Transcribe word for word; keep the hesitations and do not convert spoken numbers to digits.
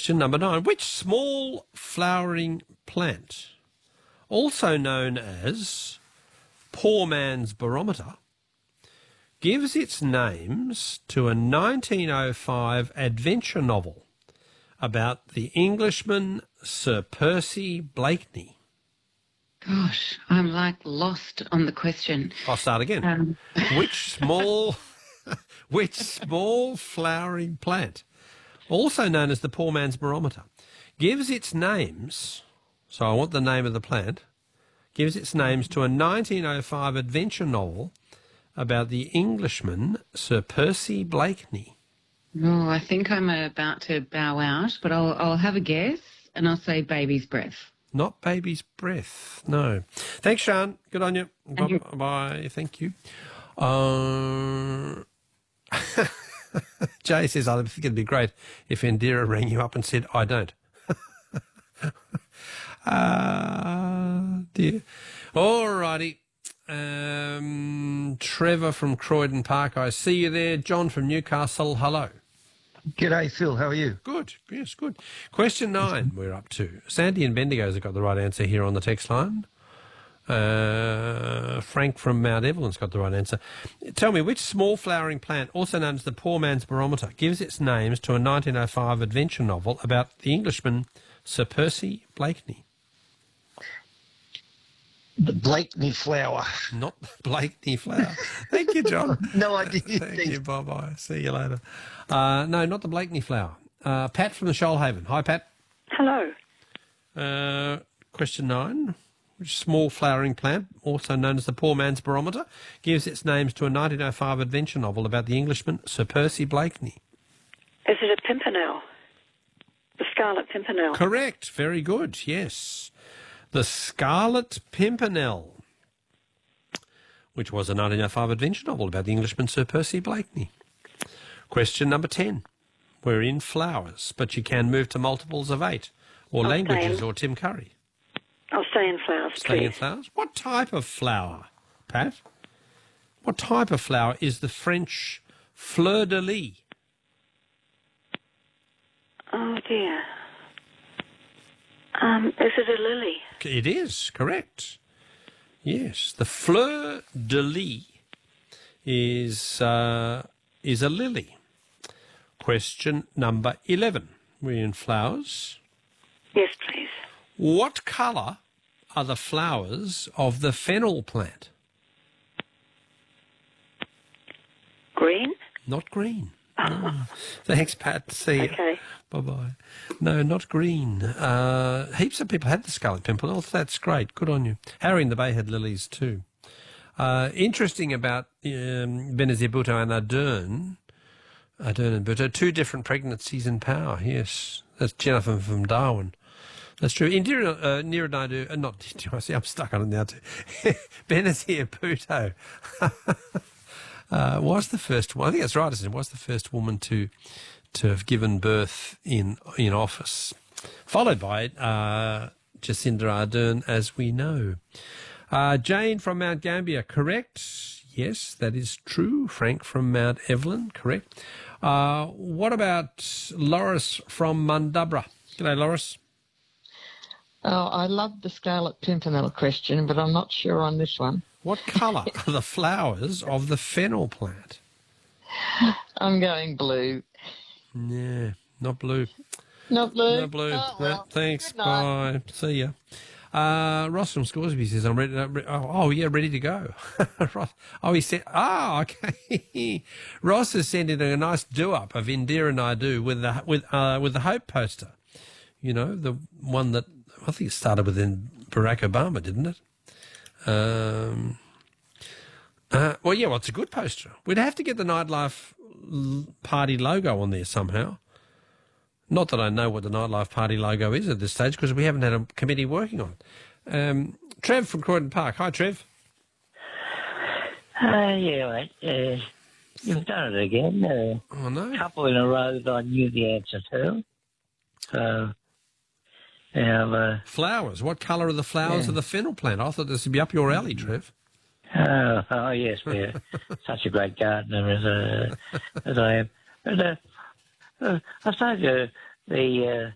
Question number nine. Which small flowering plant, also known as poor man's barometer, gives its names to a nineteen oh five adventure novel about the Englishman Sir Percy Blakeney? Gosh, I'm like lost on the question. I'll start again. Um, Which small, which small flowering plant, also known as the poor man's barometer, gives its names, so I want the name of the plant, gives its names to a nineteen oh five adventure novel about the Englishman Sir Percy Blakeney? Oh, I think I'm about to bow out, but I'll, I'll have a guess and I'll say baby's breath. Not baby's breath, no. Thanks, Sean. Good on you. And you. Bye-bye. Thank you. Uh, Jay says, I think it'd be great if Indira rang you up and said, I don't. Ah, uh, dear. All righty. Um, Trevor from Croydon Park, I see you there. John from Newcastle, hello. G'day, Phil. How are you? Good. Yes, good. Question nine we're up to. Sandy and Bendigo's have got the right answer here on the text line. Uh, Frank from Mount Evelyn's got the right answer. Tell me, which small flowering plant, also known as the poor man's barometer, gives its names to a nineteen oh five adventure novel about the Englishman Sir Percy Blakeney? The Blakeney flower. Not the Blakeney flower. Thank you, John. No idea. Thank you. Bye-bye. See you later. Uh, no, not the Blakeney flower. Uh, Pat from the Shoalhaven. Hi, Pat. Hello. Uh, question nine. Which small flowering plant, also known as the poor man's barometer, gives its names to a nineteen oh five adventure novel about the Englishman Sir Percy Blakeney? Is it a pimpernel? The Scarlet Pimpernel? Correct. Very good. Yes. The Scarlet Pimpernel, which was a nineteen oh five adventure novel about the Englishman Sir Percy Blakeney. Question number ten. We're in flowers, but you can move to multiples of eight, or I'll languages, stay in. or Tim Curry. I'll stay in flowers, Staying please. in flowers. What type of flower, Pat? What type of flower is the French fleur de lis? Oh, dear. Um, is it a lily? It is, correct. Yes, the fleur de lis is, uh, is a lily. Question number eleven. We're in flowers. Yes, please. What colour are the flowers of the fennel plant? Green? Not green. No. Thanks, Pat. See you. Okay. Bye-bye. No, not green. Uh, heaps of people had the Scarlet Pimpernel. That's great. Good on you. Harry in the Bay had lilies too. Uh, interesting about um, Benazir Bhutto and Ardern, Ardern and Bhutto, two different pregnancies in power. Yes, that's Jennifer from Darwin. That's true. Indira, uh, Nira Naidu, uh, not Indira, I see, I'm stuck on it now too. Benazir Bhutto uh, was the first one. I think that's right, isn't it? Was the first woman to to have given birth in in office, followed by uh, Jacinda Ardern, as we know. Uh, Jane from Mount Gambier, correct? Yes, that is true. Frank from Mount Evelyn, correct. Uh, what about Loris from Mundubra? G'day, Loris. Oh, I love the Scarlet Pimpernel question, but I'm not sure on this one. What colour are the flowers of the fennel plant? I'm going blue. Yeah, not blue. Not blue? Not blue. Oh, No, well. thanks. Good night. Bye. See ya. Uh, Ross from Scoresby says, I'm ready to, re- oh, oh, yeah, ready to go. Ross, oh, he said, ah, okay. Ross has sent in a nice do-up of Indira Naidu with the, with, uh, with the Hope poster. You know, the one that, I think it started with Barack Obama, didn't it? Um, uh, well, yeah, well, it's a good poster. We'd have to get the Nightlife l- Party logo on there somehow. Not that I know what the Nightlife Party logo is at this stage, because we haven't had a committee working on it. Um, Trev from Croydon Park. Hi, Trev. Uh, yeah, mate. Uh, you've done it again. Uh, oh, no. A couple in a row that I knew the answer to. So, now... Uh, flowers. What colour are the flowers yeah. of the fennel plant? I thought this would be up your alley, Trev. Oh, oh yes, we're such a great gardener as, uh, as I am. But, uh, uh, I suppose uh, the